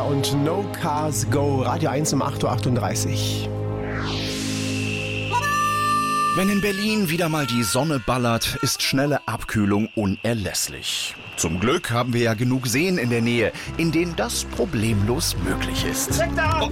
Fire und No Cars Go. Radio 1 um 8.38 Uhr. Wenn in Berlin wieder mal die Sonne ballert, ist schnelle Abkühlung unerlässlich. Zum Glück haben wir ja genug Seen in der Nähe, in denen das problemlos möglich ist.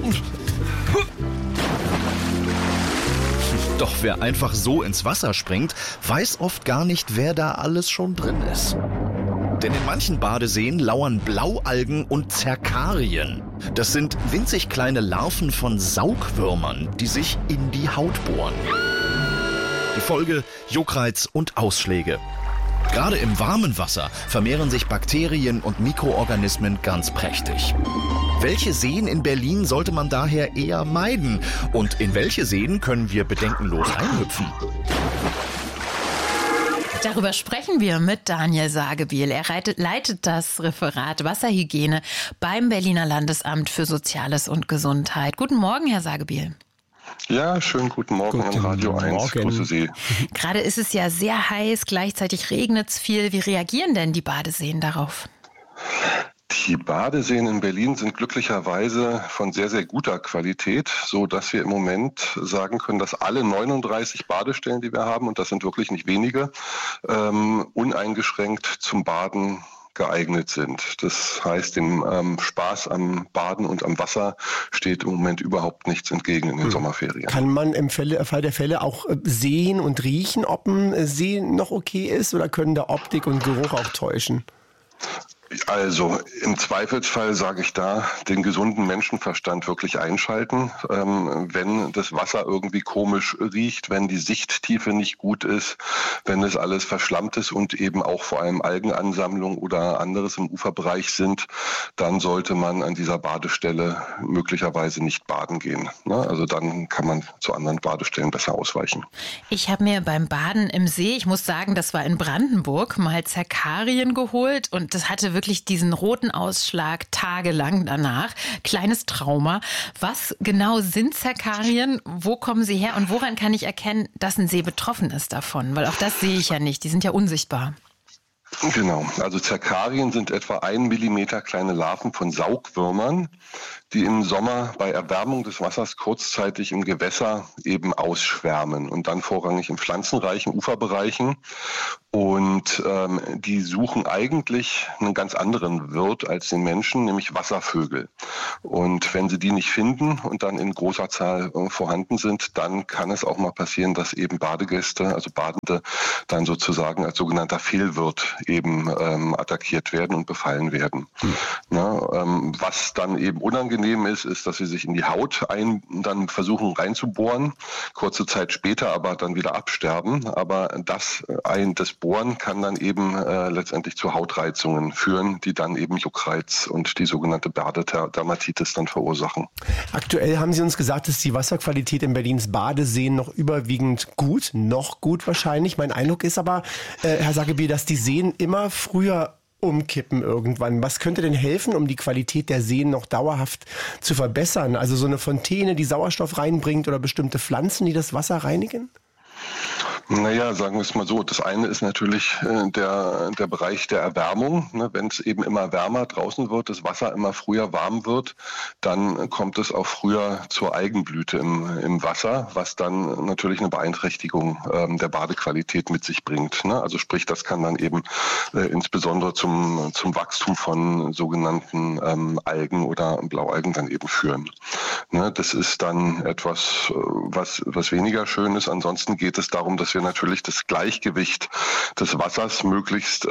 Doch wer einfach so ins Wasser springt, weiß oft gar nicht, wer da alles schon drin ist. Denn in manchen Badeseen lauern Blaualgen und Zerkarien. Das sind winzig kleine Larven von Saugwürmern, die sich in die Haut bohren. Die Folge: Juckreiz und Ausschläge. Gerade im warmen Wasser vermehren sich Bakterien und Mikroorganismen ganz prächtig. Welche Seen in Berlin sollte man daher eher meiden? Und in welche Seen können wir bedenkenlos reinhüpfen? Darüber sprechen wir mit Daniel Sagebiel. Er leitet das Referat Wasserhygiene beim Berliner Landesamt für Soziales und Gesundheit. Guten Morgen, Herr Sagebiel. Ja, schönen guten Morgen an Radio 1. Grüße Sie. Gerade ist es ja sehr heiß, gleichzeitig regnet es viel. Wie reagieren denn die Badeseen darauf? Die Badeseen in Berlin sind glücklicherweise von sehr, sehr guter Qualität, so dass wir im Moment sagen können, dass alle 39 Badestellen, die wir haben, und das sind wirklich nicht wenige, uneingeschränkt zum Baden geeignet sind. Das heißt, dem Spaß am Baden und am Wasser steht im Moment überhaupt nichts entgegen in den Sommerferien. Kann man im Fall der Fälle auch sehen und riechen, ob ein See noch okay ist, oder können da Optik und Geruch auch täuschen? Also im Zweifelsfall sage ich da, den gesunden Menschenverstand wirklich einschalten. Wenn das Wasser irgendwie komisch riecht, wenn die Sichttiefe nicht gut ist, wenn es alles verschlammt ist und eben auch vor allem Algenansammlung oder anderes im Uferbereich sind, dann sollte man an dieser Badestelle möglicherweise nicht baden gehen. Also dann kann man zu anderen Badestellen besser ausweichen. Ich habe mir beim Baden im See, ich muss sagen, das war in Brandenburg, mal Zerkarien geholt und das hatte wirklich diesen roten Ausschlag tagelang danach. Kleines Trauma. Was genau sind Zerkarien? Wo kommen sie her? Und woran kann ich erkennen, dass ein See betroffen ist davon? Weil auch das sehe ich ja nicht. Die sind ja unsichtbar. Genau, also Zerkarien sind etwa 1 Millimeter kleine Larven von Saugwürmern, die im Sommer bei Erwärmung des Wassers kurzzeitig im Gewässer eben ausschwärmen und dann vorrangig in pflanzenreichen Uferbereichen. Und die suchen eigentlich einen ganz anderen Wirt als den Menschen, nämlich Wasservögel. Und wenn sie die nicht finden und dann in großer Zahl vorhanden sind, dann kann es auch mal passieren, dass eben Badegäste, also Badende, dann sozusagen als sogenannter Fehlwirt eben attackiert werden und befallen werden. Was dann eben unangenehm ist, dass sie sich in die Haut dann versuchen reinzubohren, kurze Zeit später aber dann wieder absterben. Aber das Bohren kann dann eben letztendlich zu Hautreizungen führen, die dann eben Juckreiz und die sogenannte Badedermatitis dann verursachen. Aktuell haben Sie uns gesagt, ist die Wasserqualität in Berlins Badeseen noch überwiegend gut, noch gut wahrscheinlich. Mein Eindruck ist aber, Herr Sagebiel, dass die Seen immer früher umkippen irgendwann. Was könnte denn helfen, um die Qualität der Seen noch dauerhaft zu verbessern? Also so eine Fontäne, die Sauerstoff reinbringt, oder bestimmte Pflanzen, die das Wasser reinigen? Naja, sagen wir es mal so. Das eine ist natürlich der Bereich der Erwärmung. Wenn es eben immer wärmer draußen wird, das Wasser immer früher warm wird, dann kommt es auch früher zur Algenblüte im Wasser, was dann natürlich eine Beeinträchtigung der Badequalität mit sich bringt. Also sprich, das kann dann eben insbesondere zum Wachstum von sogenannten Algen oder Blaualgen dann eben führen. Das ist dann etwas, was weniger schön ist. Ansonsten geht es darum, dass wir natürlich das Gleichgewicht des Wassers möglichst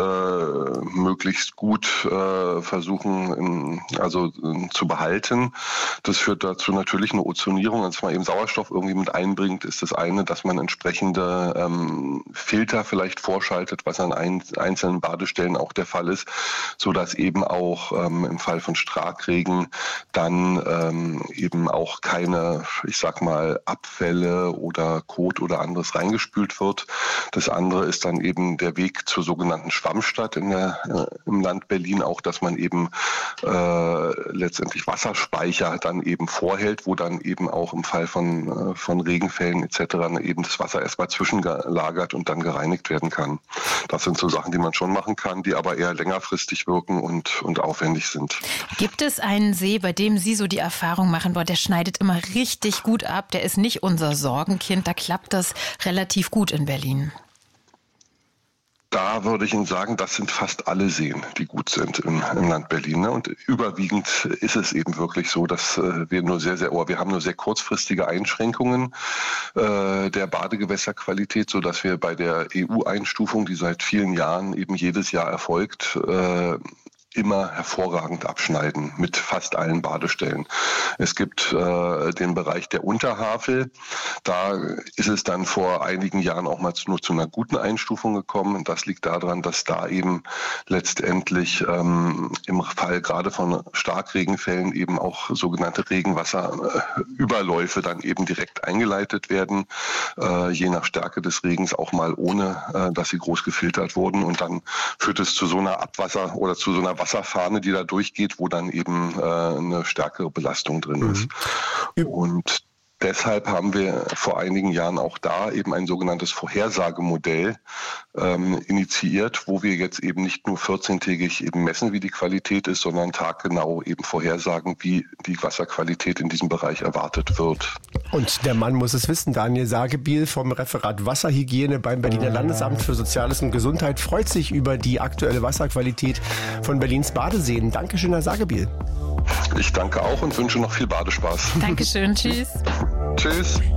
gut versuchen zu behalten. Das führt dazu natürlich eine Ozonierung, dass man eben Sauerstoff irgendwie mit einbringt, ist das eine, dass man entsprechende Filter vielleicht vorschaltet, was an einzelnen Badestellen auch der Fall ist, sodass eben auch im Fall von Starkregen dann eben auch keine, ich sag mal, Abfälle oder Kot oder anderes reingespült gemacht wird. Das andere ist dann eben der Weg zur sogenannten Schwammstadt im Land Berlin auch, dass man eben letztendlich Wasserspeicher dann eben vorhält, wo dann eben auch im Fall von Regenfällen etc. eben das Wasser erstmal zwischengelagert und dann gereinigt werden kann. Das sind so Sachen, die man schon machen kann, die aber eher längerfristig wirken und aufwendig sind. Gibt es einen See, bei dem Sie so die Erfahrung machen, der schneidet immer richtig gut ab, der ist nicht unser Sorgenkind, da klappt das relativ gut in Berlin? Da würde ich Ihnen sagen, das sind fast alle Seen, die gut sind im Land Berlin. Und überwiegend ist es eben wirklich so, dass wir haben nur sehr kurzfristige Einschränkungen der Badegewässerqualität, sodass wir bei der EU-Einstufung, die seit vielen Jahren eben jedes Jahr erfolgt, immer hervorragend abschneiden mit fast allen Badestellen. Es gibt den Bereich der Unterhavel. Da ist es dann vor einigen Jahren auch mal nur zu einer guten Einstufung gekommen. Und das liegt daran, dass da eben letztendlich im Fall gerade von Starkregenfällen eben auch sogenannte Regenwasserüberläufe dann eben direkt eingeleitet werden, je nach Stärke des Regens auch mal ohne, dass sie groß gefiltert wurden. Und dann führt es zu so einer Abwasser- oder zu so einer Wasserfahne, die da durchgeht, wo dann eben eine stärkere Belastung drin ist. Und deshalb haben wir vor einigen Jahren auch da eben ein sogenanntes Vorhersagemodell initiiert, wo wir jetzt eben nicht nur 14-tägig eben messen, wie die Qualität ist, sondern taggenau eben vorhersagen, wie die Wasserqualität in diesem Bereich erwartet wird. Und der Mann muss es wissen, Daniel Sagebiel vom Referat Wasserhygiene beim Berliner Landesamt für Soziales und Gesundheit freut sich über die aktuelle Wasserqualität von Berlins Badeseen. Dankeschön, Herr Sagebiel. Ich danke auch und wünsche noch viel Badespaß. Dankeschön, tschüss. Tschüss.